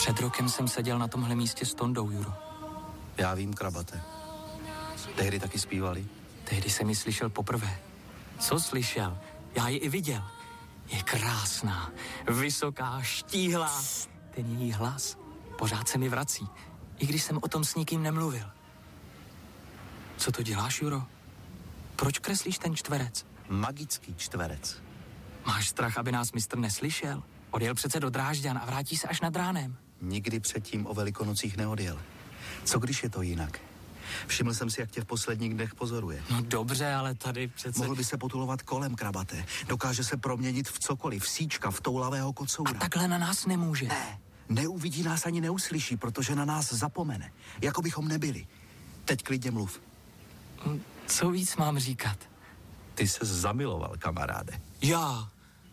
Před rokem jsem seděl na tomhle místě s Tondou, Juro. Já vím, Krabate. Tehdy taky zpívali. Tehdy jsem ji slyšel poprvé. Co slyšel? Já ji i viděl. Je krásná, vysoká, štíhlá. Ten její hlas pořád se mi vrací, i když jsem o tom s nikým nemluvil. Co to děláš, Juro? Proč kreslíš ten čtverec? Magický čtverec. Máš strach, aby nás mistr neslyšel? Odjel přece do Drážďan a vrátí se až nad ránem. Nikdy předtím o Velikonocích neodjel. Co když je to jinak? Všiml jsem si, jak tě v posledních dnech pozoruje. No dobře, ale tady přece... Mohl by se potulovat kolem, Krabate. Dokáže se proměnit v cokoliv, v síčka, v toulavého kocoura. A takhle na nás nemůže. Ne, neuvidí nás ani neuslyší, protože na nás zapomene. Jako bychom nebyli. Teď klidně mluv. Co víc mám říkat? Ty se zamiloval, kamaráde. Já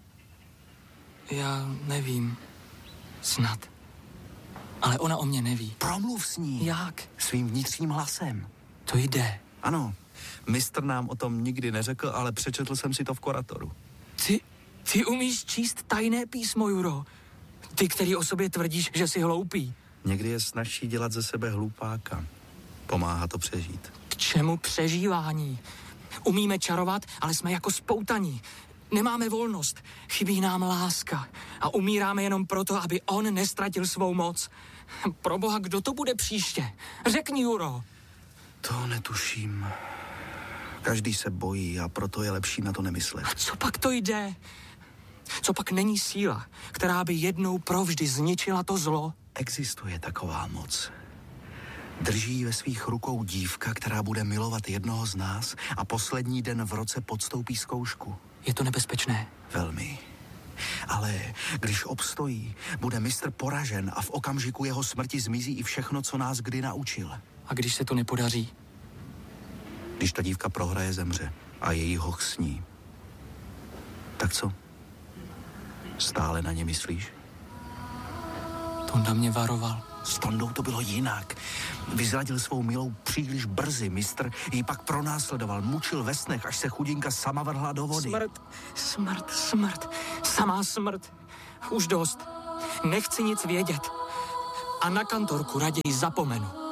nevím. Snad. Ale ona o mě neví. Promluv s ní. Jak? Svým vnitřním hlasem. To jde. Ano, mistr nám o tom nikdy neřekl, ale přečetl jsem si to v Koratoru. Ty umíš číst tajné písmo, Juro. Ty, který o sobě tvrdíš, že jsi hloupý. Někdy je snazší dělat ze sebe hlupáka. Pomáhá to přežít. K čemu přežívání? Umíme čarovat, ale jsme jako spoutaní. Nemáme volnost, chybí nám láska a umíráme jenom proto, aby on nestratil svou moc. Proboha, kdo to bude příště? Řekni, Juro. To netuším. Každý se bojí a proto je lepší na to nemyslet. A co pak to jde? Co pak není síla, která by jednou provždy zničila to zlo? Existuje taková moc. Drží ve svých rukou dívka, která bude milovat jednoho z nás a poslední den v roce podstoupí zkoušku. Je to nebezpečné? Velmi. Ale když obstojí, bude mistr poražen a v okamžiku jeho smrti zmizí i všechno, co nás kdy naučil. A když se to nepodaří? Když ta dívka prohraje, zemře a její hoch sní. Tak co? Stále na ně myslíš? Tonda mě varoval. S Tondou to bylo jinak. Vyzradil svou milou příliš brzy. Mistr ji pak pronásledoval, mučil ve snech, až se chudinka sama vrhla do vody. Smrt. Samá smrt. Už dost. Nechci nic vědět. A na kantorku raději zapomenu.